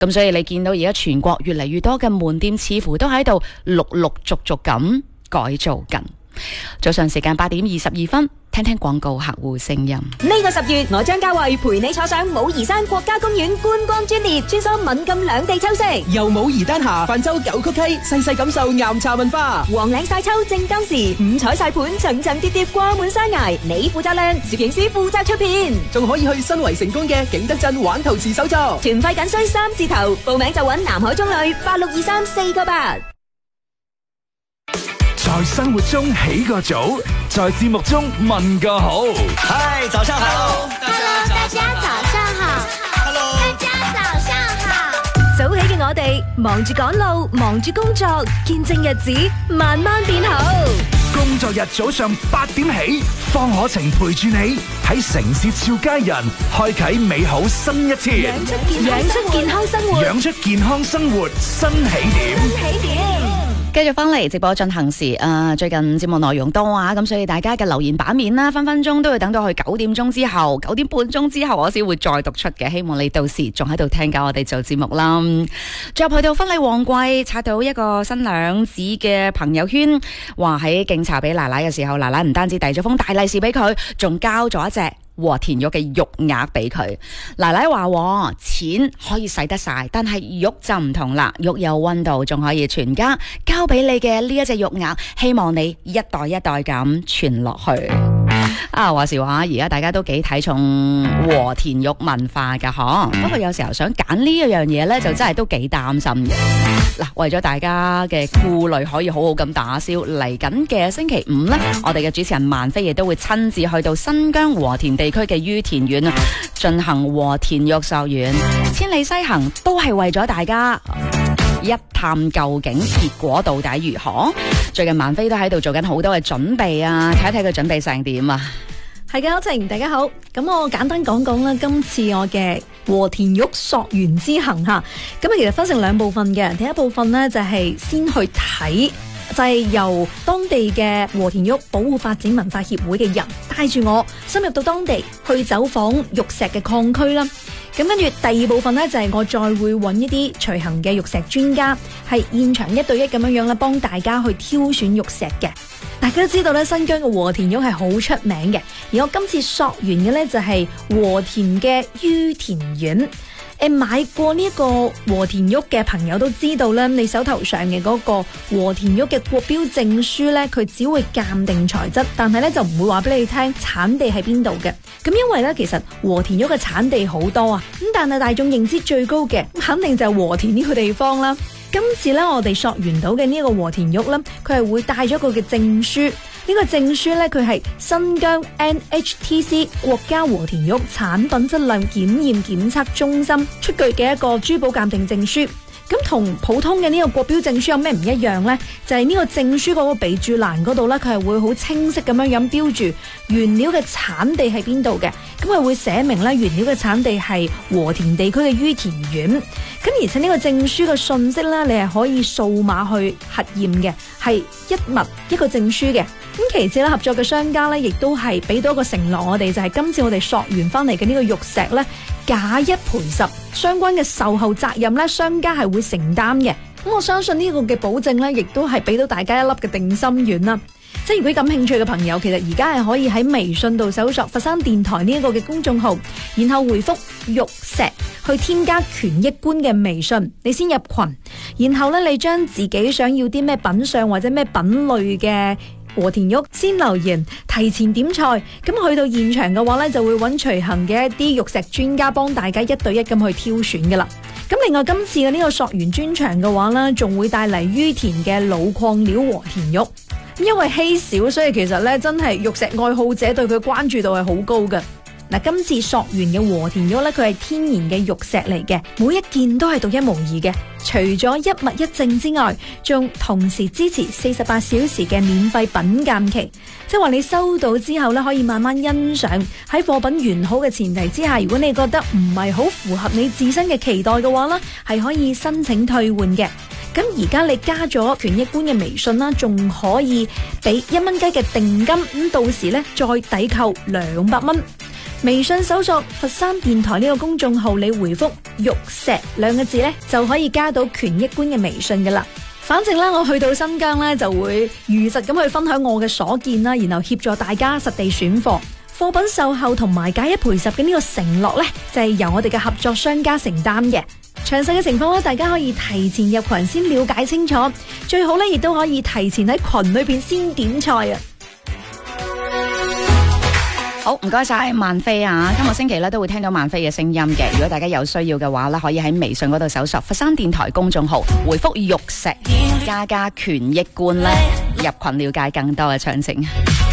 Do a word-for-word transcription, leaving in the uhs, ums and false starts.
咁所以你見到而家全國越嚟越多嘅門店似乎都喺度陸陸續續咁改造緊。早上時間八點二十二分，聽聽廣告客戶聲音。 呢個十月，我張家慧陪你坐上武夷山國家公園觀光專列，穿梭閩贛兩地秋色， 由武夷丹霞泛舟九曲溪，細細感受岩茶文化。 黃嶺晒秋正當時，五彩晒盤層層疊疊掛滿山崖，你負責靚，攝影師負責出片， 仲可以去新圍成功嘅景德鎮玩陶瓷手作。 團費僅需三字頭，報名就揾南海中旅八六二三四個八。 在生活中起個早，在節目中問個好。 嗨，早上好。 Hello， 大家早上好。Hello， 大家早上好。 早起嘅我哋，忙住趕路，忙住工作，見證日子慢慢變好。 工作日早上八點起，方可晴陪住你喺城市俏佳人，開啟美好新一天。 養出健康生活， 養出健康生活新起點。 新起點。 繼續翻嚟直播進行時，誒、呃，最近節目內容多啊，咁所以大家嘅留言版面啦，分分鐘都要等到去九點鐘之後，九點半鐘之後，我先會再讀出嘅。希望你到時仲喺度聽緊我哋做節目啦。再去到婚禮旺季，刷到一個新娘子嘅朋友圈，話喺敬茶俾奶奶嘅時候，奶奶唔單止遞咗封大利是俾佢，仲交咗一隻和田玉嘅玉額俾佢。奶奶話錢可以使得晒，但係玉就唔同啦，玉有溫度，仲可以傳家。交俾你嘅呢一隻玉額，希望你一代一代咁傳落去。啊，話時話，而家大家都幾睇重和田玉文化噶嗬，不過有時候想揀呢一樣嘢呢，就真係都幾擔心嘅。嗱，為咗大家嘅顧慮可以好好咁打消，嚟緊嘅星期五呢，我哋嘅主持人萬飛亦都會親自去到新疆和田地區嘅于田縣啊，進行和田玉授園，千里西行都係為咗大家一探究竟結果到底如何。最近萬飛都喺度做緊好多嘅準備啊，睇一睇佢準備成點啊。 係嘅，可晴，大家好。咁我簡單講講啦，今次我嘅和田玉溯源之行吓，咁啊其實分成兩部分嘅。第一部分呢，就係先去睇，就係由當地嘅和田玉保護發展文化協會嘅人帶住我深入到當地去走訪玉石嘅礦區啦。咁跟住第二部分呢，就係我再會揾一啲隨行嘅玉石專家，係現場一對一咁樣樣啦，幫大家去挑選玉石嘅。大家都知道咧，新疆嘅和田玉係好出名嘅，而我今次溯源嘅呢，就係和田嘅于田縣。誒，買過呢一個和田玉嘅朋友都知道咧，你手頭上嘅嗰個和田玉嘅國標證書咧，佢只會鑑定材質，但係咧就唔會話俾你聽產地喺邊度嘅。咁因為咧，其實和田玉嘅產地好多啊，咁但係大眾認知最高嘅，肯定就係和田呢個地方啦。今次咧，我哋溯源到嘅呢一個和田玉咧，佢係會帶咗一個嘅證書。呢個證書咧，佢係新疆 N H T C 國家和田玉產品質量檢驗檢測中心出具嘅一個珠寶鑑定證書。咁同普通嘅呢個國標證書有咩唔一樣呢？就係呢個證書嗰個備註欄嗰度呢，佢係會好清晰咁樣樣標注原料嘅產地係邊度嘅。咁佢會寫明呢，原料嘅產地係和田地區嘅于田縣。咁而且呢個證書嘅信息呢，你係可以掃碼去核驗嘅，係一物一個證書嘅。咁其次咧，合作嘅商家呢，亦都係俾到一個承諾我哋，就係今次我哋溯源翻嚟嘅呢個玉石呢，假一賠十，相關嘅售後責任呢，商家係會承擔嘅。咁我相信呢個嘅保證呢，亦都係俾到大家一粒嘅定心丸啦。即係如果感興趣嘅朋友，其實而家係可以喺微信度搜索佛山電台呢一個嘅公眾號，然後回覆玉石去添加權益官嘅微信，你先入群，然後呢，你將自己想要啲咩品相或者咩品類嘅和田玉先留言，提前點菜，咁去到現場嘅話呢，就會揾隨行嘅一啲玉石專家幫大家一對一咁去挑選噶啦。咁另外今次嘅呢個溯源專場嘅話呢，仲會帶嚟于田嘅老礦料和田玉，因為稀少，所以其實呢，真係玉石愛好者對佢關注度係好高嘅。嗱，今次溯源嘅和田玉咧，佢係天然嘅玉石嚟嘅，每一件都係獨一無二嘅。除咗一物一證之外，仲同時支持四十八小時嘅免費品鑑期，即係話你收到之後咧，可以慢慢欣賞。喺貨品完好嘅前提之下，如果你覺得唔係好符合你自身嘅期待嘅話咧，係可以申請退換嘅。咁而家你加咗權益官嘅微信啦，仲可以俾一蚊雞嘅定金，咁到時咧再抵扣兩百蚊。 微信搜索佛山電台呢個公眾號，你回覆玉石兩個字呢，就可以加到權益觀嘅微信噶啦。反正咧，我去到新疆咧，就會如實咁去分享我嘅所見啦，然後協助大家實地選貨，貨品售後同埋假一賠十嘅呢個承諾咧，就係由我哋嘅合作商家承擔嘅。詳細嘅情況咧，大家可以提前入群先了解清楚，最好咧亦都可以提前喺群裏邊先點菜啊！ 好，唔該晒萬飛啊！今個星期咧都會聽到萬飛嘅聲音嘅。如果大家有需要嘅話咧，可以喺微信嗰度搜索佛山電台公眾號，回覆玉石加加權益觀咧，入群了解更多嘅詳情。